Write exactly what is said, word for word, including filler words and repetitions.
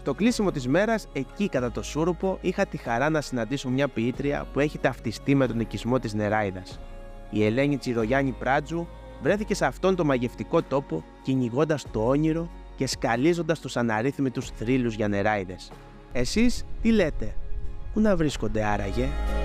Στο κλείσιμο της μέρας, εκεί κατά το Σούρουπο, είχα τη χαρά να συναντήσω μια ποιήτρια που έχει ταυτιστεί με τον οικισμό της Νεράιδας. Η Ελένη Τσιρογιάννη Πράτζου βρέθηκε σε αυτόν τον μαγευτικό τόπο, κυνηγώντας το όνειρο και σκαλίζοντας τους αναρρύθμιτους θρύλους για νεράιδες. Εσείς τι λέτε, πού να βρίσκονται άραγε?